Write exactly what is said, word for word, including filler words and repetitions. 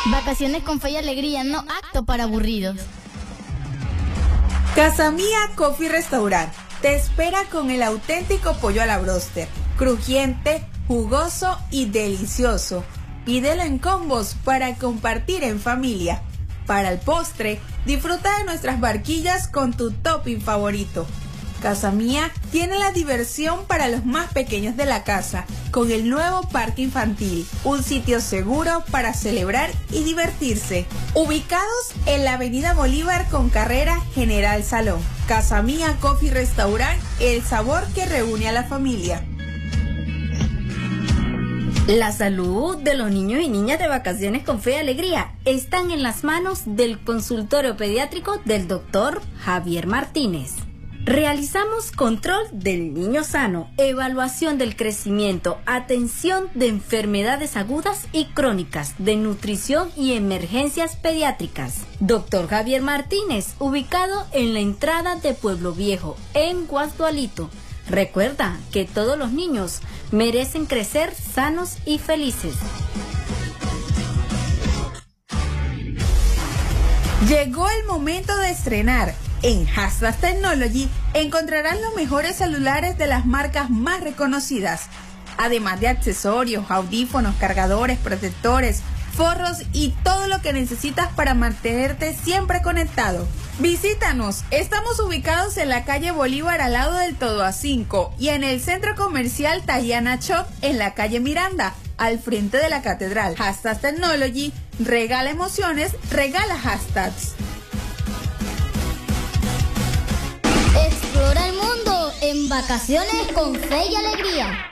Vacaciones con fe y alegría, no apto para aburridos. Casa Mía Coffee Restaurant te espera con el auténtico pollo a la bróster, crujiente, jugoso y delicioso. Pídelo en combos para compartir en familia. Para el postre, disfruta de nuestras barquillas con tu topping favorito. Casa Mía tiene la diversión para los más pequeños de la casa, con el nuevo parque infantil, un sitio seguro para celebrar y divertirse. Ubicados en la Avenida Bolívar con carrera General Salón. Casa Mía Coffee Restaurant, el sabor que reúne a la familia. La salud de los niños y niñas de Vacaciones con Fe y Alegría están en las manos del consultorio pediátrico del doctor Javier Martínez. Realizamos control del niño sano, evaluación del crecimiento, atención de enfermedades agudas y crónicas, de nutrición y emergencias pediátricas. doctor Javier Martínez, ubicado en la entrada de Pueblo Viejo, en Guasdualito. Recuerda que todos los niños merecen crecer sanos y felices. Llegó el momento de estrenar. En Hashtag Technology encontrarán los mejores celulares de las marcas más reconocidas, además de accesorios, audífonos, cargadores, protectores, forros y todo lo que necesitas para mantenerte siempre conectado. Visítanos, estamos ubicados en la calle Bolívar al lado del Todo a cinco y en el centro comercial Tayana Shop en la calle Miranda, al frente de la catedral. Hashtag Technology, regala emociones, regala hashtags. Explora el mundo en Vacaciones con Fe y Alegría.